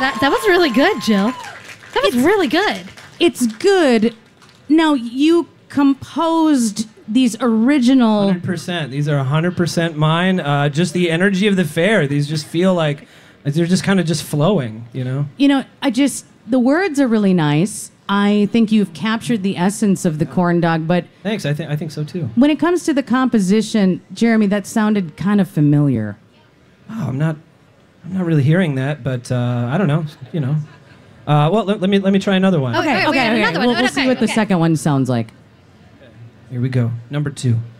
That was really good, Jill. That was really good. It's good. Now, you composed these original... 100%. These are 100% mine. Just the energy of the fair. These just feel like they're just kind of just flowing, you know? You know, the words are really nice. I think you've captured the essence of the corn dog, but... Thanks. I think so, too. When it comes to the composition, Jeremy, that sounded kind of familiar. Oh, I'm not really hearing that, but I don't know, you know. Well, let me try another one. Okay. Another one. We'll see what the second one sounds like. Here we go. Number 2.